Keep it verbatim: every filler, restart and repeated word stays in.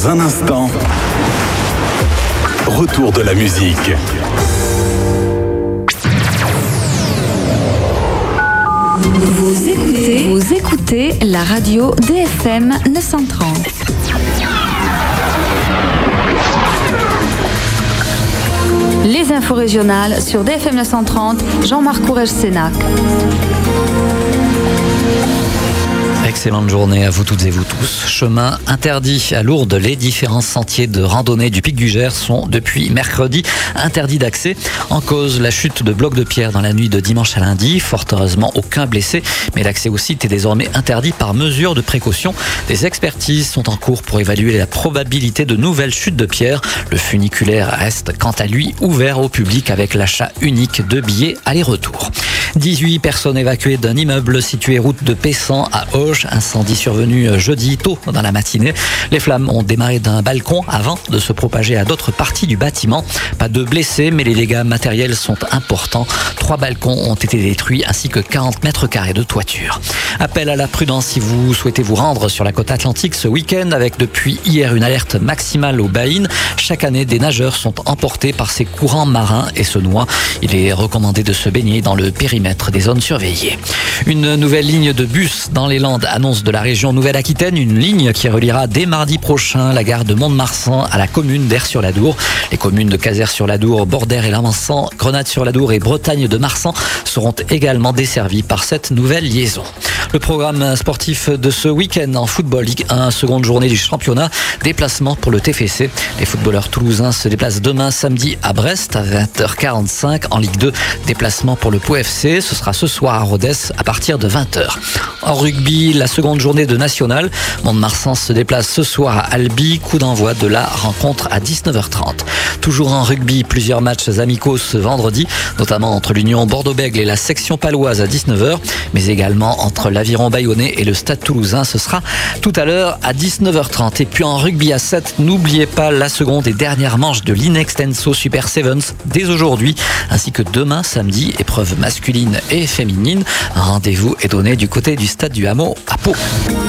Dans un instant, retour de la musique. Vous écoutez, vous écoutez la radio D F M neuf cent trente. Les infos régionales sur D F M neuf cent trente, Jean-Marc Courrèges-Sénac. Excellente journée à vous toutes et vous tous. Chemin interdit à Lourdes. Les différents sentiers de randonnée du Pic du Gers sont depuis mercredi interdits d'accès. En cause, la chute de blocs de pierre dans la nuit de dimanche à lundi. Fort heureusement, aucun blessé. Mais l'accès au site est désormais interdit par mesure de précaution. Des expertises sont en cours pour évaluer la probabilité de nouvelles chutes de pierre. Le funiculaire reste quant à lui ouvert au public avec l'achat unique de billets aller-retour. dix-huit personnes évacuées d'un immeuble situé route de Pessan à Auch. Incendie survenu jeudi tôt dans la matinée. Les flammes ont démarré d'un balcon avant de se propager à d'autres parties du bâtiment. Pas de blessés, mais les dégâts matériels sont importants. Trois balcons ont été détruits ainsi que quarante mètres carrés de toiture. Appel à la prudence si vous souhaitez vous rendre sur la côte atlantique ce week-end avec depuis hier une alerte maximale aux baïnes. Chaque année, des nageurs sont emportés par ces courants marins et se noient. Il est recommandé de se baigner dans le périmètre des zones surveillées. Une nouvelle ligne de bus dans les Landes annonce de la région Nouvelle-Aquitaine, une ligne qui reliera dès mardi prochain la gare de Mont-de-Marsan à la commune d'Aire-sur-l'Adour. Les communes de Cazeres-sur-l'Adour, Bordère et Lamansan, Grenade-sur-l'Adour et Bretagne de Marsan seront également desservies par cette nouvelle liaison. Le programme sportif de ce week-end en football Ligue un, seconde journée du championnat, déplacement pour le T F C. Les footballeurs toulousains se déplacent demain samedi à Brest à vingt heures quarante-cinq. En Ligue deux, déplacement pour le Pau F C. Ce sera ce soir à Rodez à partir de vingt heures. En rugby, la seconde journée de National. Mont-de-Marsan se déplace ce soir à Albi. Coup d'envoi de la rencontre à dix-neuf heures trente. Toujours en rugby, plusieurs matchs amicaux ce vendredi, notamment entre l'Union Bordeaux-Bègles et la section paloise à dix-neuf heures, mais également entre l'Aviron Bayonnais et le Stade Toulousain. Ce sera tout à l'heure à dix-neuf heures trente. Et puis en rugby à sept, n'oubliez pas la seconde et dernière manche de l'Inextenso Super Sevens dès aujourd'hui, ainsi que demain samedi, épreuve masculine et féminine. Un rendez-vous est donné du côté du Stade du Hameau à Pau.